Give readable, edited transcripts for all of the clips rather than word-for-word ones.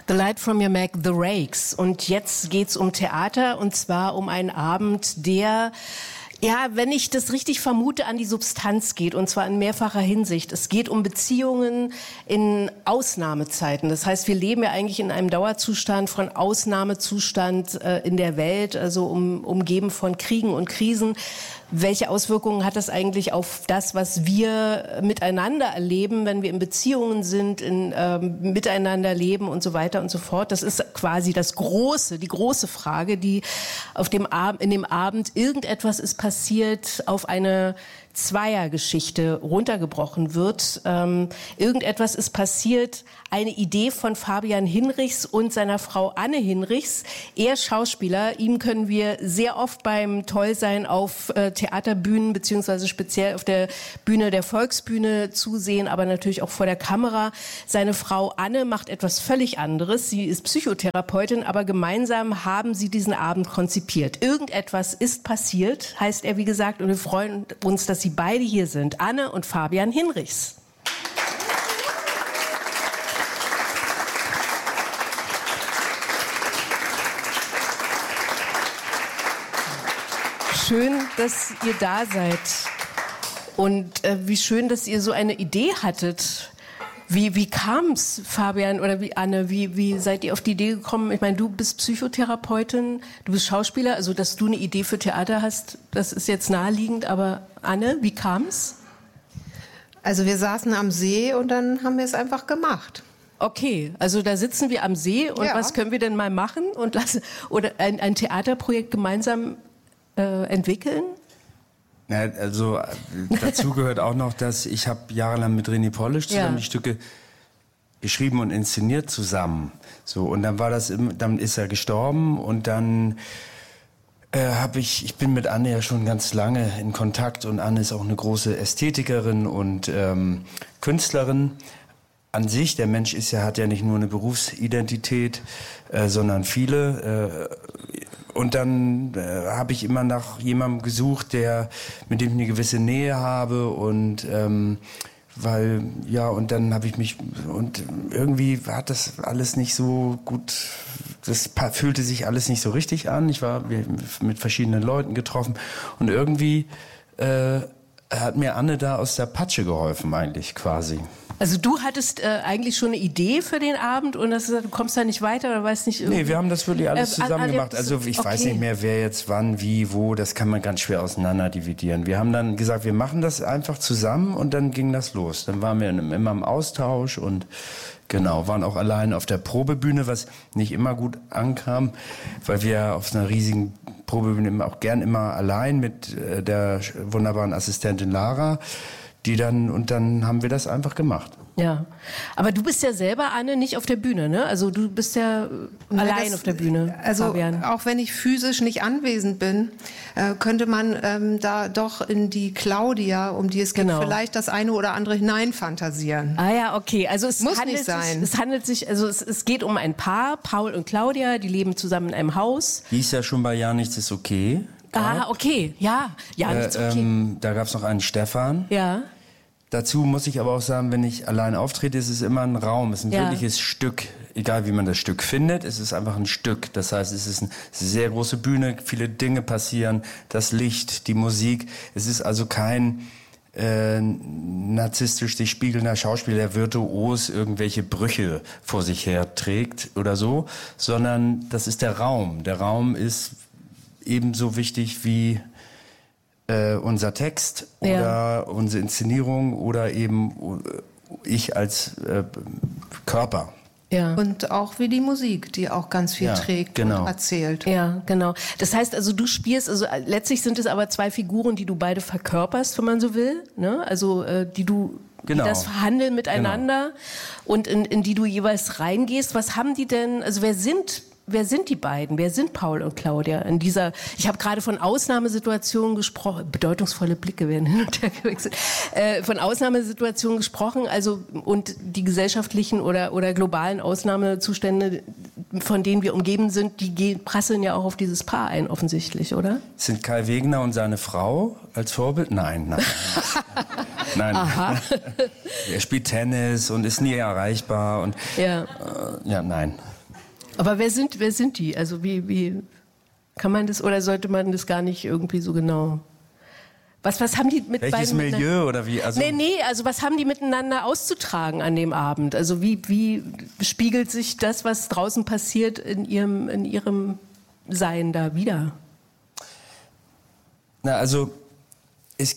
The Light from Your Mac, The Rakes. Und jetzt geht's um Theater, und zwar um einen Abend, der, ja, wenn ich das richtig vermute, an die Substanz geht, und zwar in mehrfacher Hinsicht. Es geht um Beziehungen in Ausnahmezeiten. Das heißt, wir leben ja eigentlich in einem Dauerzustand von Ausnahmezustand in der Welt, also umgeben von Kriegen und Krisen. Welche Auswirkungen hat das eigentlich auf das, was wir miteinander erleben, wenn wir in Beziehungen sind, miteinander leben und so weiter und so fort? Das ist quasi die große Frage, die in dem Abend irgendetwas ist passiert, auf eine Zweiergeschichte runtergebrochen wird. Irgendetwas ist passiert, eine Idee von Fabian Hinrichs und seiner Frau Anne Hinrichs. Er Schauspieler, ihm können wir sehr oft beim Tollsein auf Theaterbühnen beziehungsweise speziell auf der Bühne der Volksbühne zusehen, aber natürlich auch vor der Kamera. Seine Frau Anne macht etwas völlig anderes. Sie ist Psychotherapeutin, aber gemeinsam haben sie diesen Abend konzipiert. Irgendetwas ist passiert, heißt er, wie gesagt, und wir freuen uns, dass Sie beide hier sind, Anne und Fabian Hinrichs. Schön, dass ihr da seid. Und wie schön, dass ihr so eine Idee hattet. Wie kam's, Fabian oder wie Anne? Wie seid ihr auf die Idee gekommen? Ich meine, du bist Psychotherapeutin, du bist Schauspieler, also dass du eine Idee für Theater hast, das ist jetzt naheliegend. Aber Anne, wie kam's? Also wir saßen am See und dann haben wir es einfach gemacht. Okay, also da sitzen wir am See und was können wir denn mal machen und oder ein Theaterprojekt gemeinsam entwickeln? Ja, also dazu gehört auch noch, dass ich habe jahrelang mit René Polish zusammen die Stücke geschrieben und inszeniert zusammen. So, und dann dann ist er gestorben und dann ich bin mit Anne ja schon ganz lange in Kontakt, und Anne ist auch eine große Ästhetikerin und Künstlerin. An sich, der Mensch hat ja nicht nur eine Berufsidentität, sondern viele. Und dann habe ich immer nach jemandem gesucht, mit dem ich eine gewisse Nähe habe, und und dann habe ich und irgendwie hat das alles nicht so gut, das fühlte sich alles nicht so richtig an. Ich war mit verschiedenen Leuten getroffen, und irgendwie hat mir Anne da aus der Patsche geholfen eigentlich quasi. Also du hattest eigentlich schon eine Idee für den Abend und du kommst da nicht weiter oder weißt nicht irgendwie... Nee, wir haben das wirklich alles zusammen gemacht. Also ich weiß nicht mehr, wer jetzt wann, wie, wo, das kann man ganz schwer auseinander dividieren. Wir haben dann gesagt, wir machen das einfach zusammen, und dann ging das los. Dann waren wir immer im Austausch und waren auch allein auf der Probebühne, was nicht immer gut ankam, weil wir auf einer riesigen Probebühne auch gern immer allein mit der wunderbaren Assistentin Lara, dann haben wir das einfach gemacht. Ja, aber du bist ja selber, Anne, nicht auf der Bühne, ne? Also du bist ja allein auf der Bühne, also Fabian. Auch wenn ich physisch nicht anwesend bin, könnte man da doch in die Claudia, um die es geht, vielleicht das eine oder andere hineinfantasieren. Ah ja, okay. Also es muss nicht sein. Es geht um ein Paar, Paul und Claudia, die leben zusammen in einem Haus. Hieß ja schon bei Ja, nichts ist okay. Ah, okay, ja, nichts okay. Da gab es noch einen Stefan. Ja. Dazu muss ich aber auch sagen, wenn ich allein auftrete, ist es immer ein Raum, es ist ein wirkliches Stück. Egal wie man das Stück findet, es ist einfach ein Stück. Das heißt, es ist eine sehr große Bühne, viele Dinge passieren, das Licht, die Musik. Es ist also kein narzisstisch sich spiegelnder Schauspieler, der virtuos irgendwelche Brüche vor sich her trägt oder so, sondern das ist der Raum. Der Raum ist ebenso wichtig wie unser Text oder unsere Inszenierung oder eben ich als Körper. Ja. Und auch wie die Musik, die auch ganz viel trägt und erzählt. Ja, genau. Das heißt also, du spielst, also letztlich sind es aber zwei Figuren, die du beide verkörperst, wenn man so will, ne? Also die das verhandeln miteinander und in die du jeweils reingehst. Was haben die denn, also wer sind die beiden? Wer sind Paul und Claudia in dieser, ich habe gerade von Ausnahmesituationen gesprochen, bedeutungsvolle Blicke werden hin und her gewechselt, von Ausnahmesituationen gesprochen, also und die gesellschaftlichen oder globalen Ausnahmezustände, von denen wir umgeben sind, die prasseln ja auch auf dieses Paar ein, offensichtlich, oder? Sind Kai Wegener und seine Frau als Vorbild? Nein. Nein. Aha. Er spielt Tennis und ist nie erreichbar und nein. Aber wer sind die? Also wie kann man das, oder sollte man das gar nicht irgendwie so genau... Was haben die mit Welches beiden Milieu oder wie? Also also was haben die miteinander auszutragen an dem Abend? Also wie spiegelt sich das, was draußen passiert, in ihrem Sein da wieder? Na, also es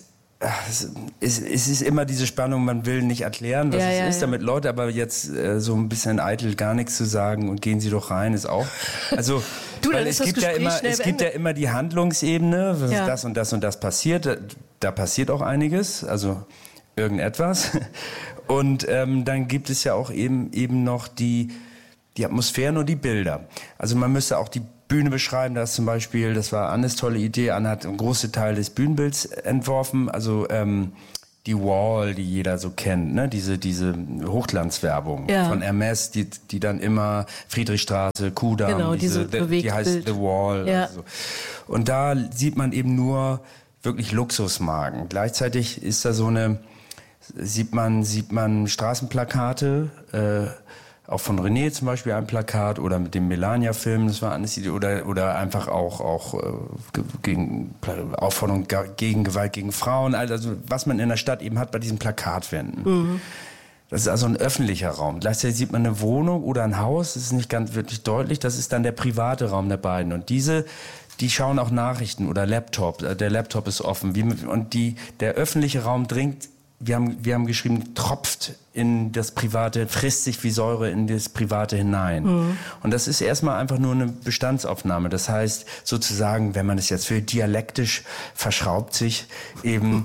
ist immer diese Spannung, man will nicht erklären, was es ist, damit Leute aber jetzt so ein bisschen eitel gar nichts zu sagen und gehen Sie doch rein, ist auch. Also es gibt ja immer die Handlungsebene, das und das und das passiert, da passiert auch einiges, also irgendetwas. Und dann gibt es ja auch eben noch die Atmosphären und die Bilder. Also man müsste auch die Bühne beschreiben, das war Annes tolle Idee. Anne hat einen großen Teil des Bühnenbilds entworfen, also die Wall, die jeder so kennt, ne? Diese Hochglanzwerbung von Hermes, die dann immer Friedrichstraße, Kudamm, die heißt The Wall. Ja. Also. Und da sieht man eben nur wirklich Luxusmarken. Gleichzeitig ist da sieht man Straßenplakate, auch von René zum Beispiel ein Plakat oder mit dem Melania-Film, das war Annes Idee, oder einfach auch gegen Aufforderung gegen Gewalt gegen Frauen, also was man in der Stadt eben hat bei diesen Plakatwänden. Mhm. Das ist also ein öffentlicher Raum. Gleichzeitig sieht man eine Wohnung oder ein Haus, das ist nicht ganz wirklich deutlich, das ist dann der private Raum der beiden. Und die schauen auch Nachrichten oder Laptop, der Laptop ist offen. Und der öffentliche Raum dringt, wir haben geschrieben, tropft in das Private, frisst sich wie Säure in das Private hinein. Mhm. Und das ist erstmal einfach nur eine Bestandsaufnahme. Das heißt, sozusagen, wenn man es jetzt will, dialektisch verschraubt sich eben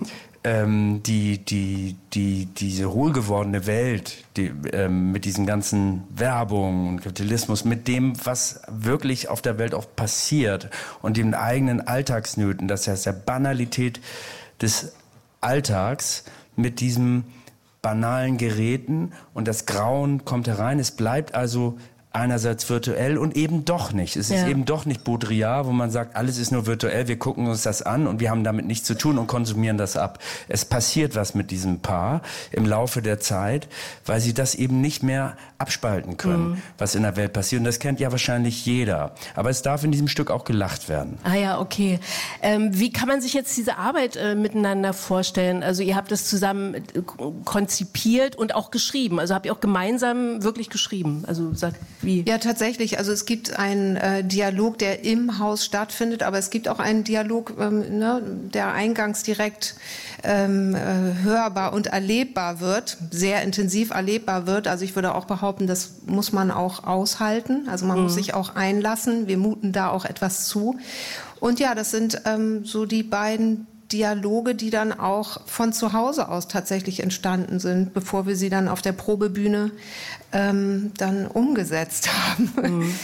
diese hohlgewordene Welt, mit diesen ganzen Werbung und Kapitalismus, mit dem, was wirklich auf der Welt auch passiert und den eigenen Alltagsnöten, das heißt der Banalität des Alltags, mit diesen banalen Geräten, und das Grauen kommt herein. Es bleibt also einerseits virtuell und eben doch nicht. Es ist eben doch nicht Baudrillard, wo man sagt, alles ist nur virtuell, wir gucken uns das an und wir haben damit nichts zu tun und konsumieren das ab. Es passiert was mit diesem Paar im Laufe der Zeit, weil sie das eben nicht mehr abspalten können, was in der Welt passiert. Und das kennt ja wahrscheinlich jeder. Aber es darf in diesem Stück auch gelacht werden. Ah ja, okay. Wie kann man sich jetzt diese Arbeit miteinander vorstellen? Also ihr habt das zusammen konzipiert und auch geschrieben. Also habt ihr auch gemeinsam wirklich geschrieben? Also sagt wie? Ja, tatsächlich. Also es gibt einen Dialog, der im Haus stattfindet, aber es gibt auch einen Dialog, der eingangs direkt hörbar und erlebbar wird, sehr intensiv erlebbar wird. Also ich würde auch behaupten, das muss man auch aushalten. Also man muss sich auch einlassen. Wir muten da auch etwas zu. Und ja, das sind so die beiden Dialoge, die dann auch von zu Hause aus tatsächlich entstanden sind, bevor wir sie dann auf der Probebühne dann umgesetzt haben.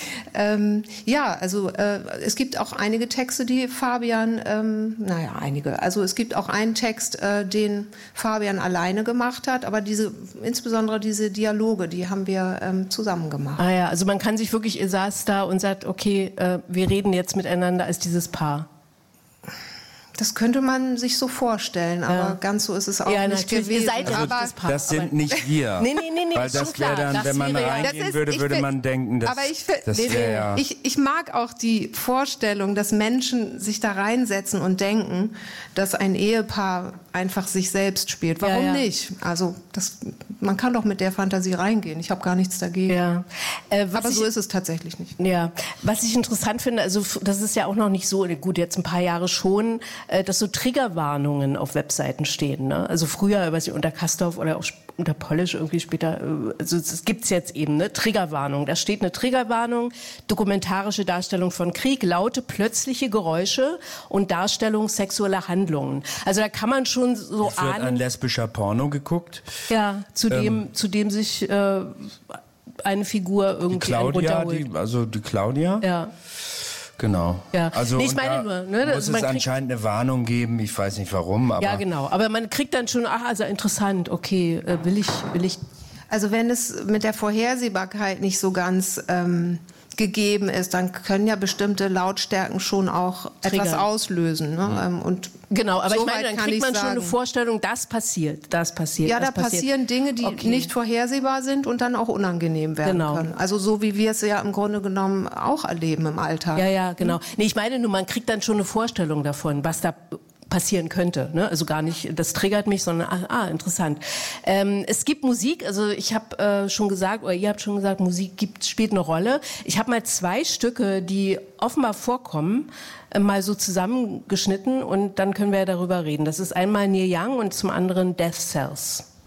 Es gibt auch einige Texte, die Fabian, also es gibt auch einen Text, den Fabian alleine gemacht hat, aber insbesondere diese Dialoge, die haben wir zusammen gemacht. Ah ja, also man kann sich wirklich, ihr saß da und sagt, okay, wir reden jetzt miteinander als dieses Paar. Das könnte man sich so vorstellen, aber ganz so ist es auch nicht gewesen. Ihr seid also, das sind nicht wir. Nee, weil das wäre dann, wenn man reingehen würde, würde man denken, ich mag auch die Vorstellung, dass Menschen sich da reinsetzen und denken, dass ein Ehepaar einfach sich selbst spielt. Warum nicht? Also man kann doch mit der Fantasie reingehen. Ich habe gar nichts dagegen. Ja. Aber so ist es tatsächlich nicht. Ja, was ich interessant finde, also das ist ja auch noch nicht so, gut, jetzt ein paar Jahre schon, dass so Triggerwarnungen auf Webseiten stehen. Ne? Also früher, was ich unter Castorf oder auch unter Polish irgendwie später, also das gibt's jetzt eben, ne? Triggerwarnung. Da steht eine Triggerwarnung, dokumentarische Darstellung von Krieg, laute, plötzliche Geräusche und Darstellung sexueller Handlungen. Also da kann man schon so ahnen. Wird ein lesbischer Porno geguckt? Ja, zu dem sich eine Figur irgendwie runterholt. Die Claudia? Ja. Genau. Ja. Also ich meine nur, muss es anscheinend eine Warnung geben, ich weiß nicht warum, aber... Ja, genau. Aber man kriegt dann schon, also interessant, okay, will ich... Also wenn es mit der Vorhersehbarkeit nicht so ganz gegeben ist, dann können ja bestimmte Lautstärken schon auch etwas auslösen. Ne? Und genau, aber ich meine, dann kriegt man schon eine Vorstellung, das passiert. Ja, da passieren Dinge, die nicht vorhersehbar sind und dann auch unangenehm werden können. Also so wie wir es ja im Grunde genommen auch erleben im Alltag. Ja, genau. Nee, ich meine nur, man kriegt dann schon eine Vorstellung davon, was da passieren könnte, ne? Also gar nicht, das triggert mich, sondern interessant. Es gibt Musik, also ich habe schon gesagt, oder ihr habt schon gesagt, Musik spielt eine Rolle. Ich habe mal 2 Stücke, die offenbar vorkommen, mal so zusammengeschnitten und dann können wir ja darüber reden. Das ist einmal Neil Young und zum anderen Death Cells.